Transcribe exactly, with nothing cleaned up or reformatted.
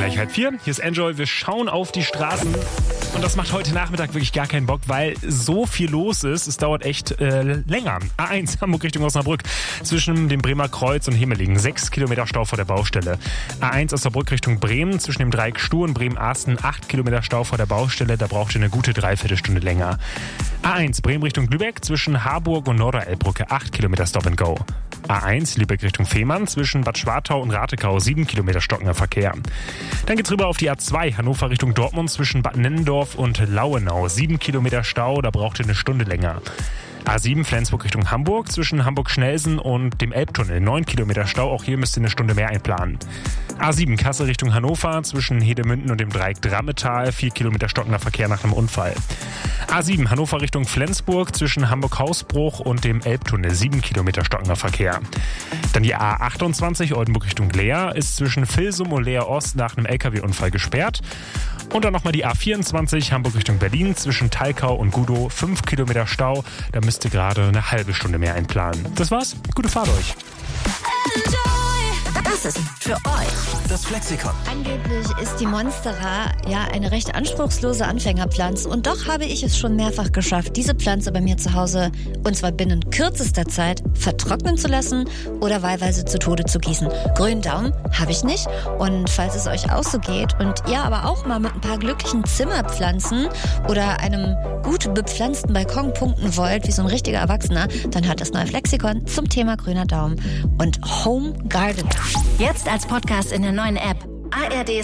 Gleich halb vier. Hier ist Enjoy. Wir schauen auf die Straßen. Und das macht heute Nachmittag wirklich gar keinen Bock, weil so viel los ist. Es dauert echt äh, länger. A eins, Hamburg Richtung Osnabrück. Zwischen dem Bremer Kreuz und Himmelingen. Sechs Kilometer Stau vor der Baustelle. A eins Osnabrück Richtung Bremen. Zwischen dem Dreieck Stuhr und Bremen-Arsten. Acht Kilometer Stau vor der Baustelle. Da braucht ihr eine gute Dreiviertelstunde länger. A eins Bremen Richtung Lübeck. Zwischen Harburg und Norderelbbrücke. Acht Kilometer Stop and Go. A eins Lübeck Richtung Fehmarn. Zwischen Bad Schwartau und Ratekau. Sieben Kilometer stockender Verkehr. Dann geht's rüber auf die A zwei. Hannover Richtung Dortmund. Zwischen Bad Nennendorf und Lauenau. Sieben Kilometer Stau, da braucht ihr eine Stunde länger. A sieben Flensburg Richtung Hamburg, zwischen Hamburg-Schnellsen und dem Elbtunnel. Neun Kilometer Stau, auch hier müsst ihr eine Stunde mehr einplanen. A sieben Kassel Richtung Hannover, zwischen Hedemünden und dem Dreieck Drammetal. Vier Kilometer stockender Verkehr nach einem Unfall. A sieben Hannover Richtung Flensburg, zwischen Hamburg-Hausbruch und dem Elbtunnel. Sieben Kilometer stockender Verkehr. Dann die A achtundzwanzig Oldenburg Richtung Leer, ist zwischen Vilsum und Leer Ost nach einem L K W-Unfall gesperrt. Und dann nochmal die A vierundzwanzig Hamburg Richtung Berlin, zwischen Talkau und Gudow. Fünf Kilometer Stau, da müsst ihr gerade eine halbe Stunde mehr einplanen. Das war's, gute Fahrt euch. Das ist für euch das Flexikon. Angeblich ist die Monstera ja eine recht anspruchslose Anfängerpflanze und doch habe ich es schon mehrfach geschafft, diese Pflanze bei mir zu Hause, und zwar binnen kürzester Zeit, vertrocknen zu lassen oder wahlweise zu Tode zu gießen. Grünen Daumen habe ich nicht, und falls es euch auch so geht und ihr aber auch mal mit ein paar glücklichen Zimmerpflanzen oder einem gut bepflanzten Balkon punkten wollt, wie so ein richtiger Erwachsener, dann hört das neue Flexikon zum Thema grüner Daumen und Home Garden. Jetzt als Podcast in der neuen App A R D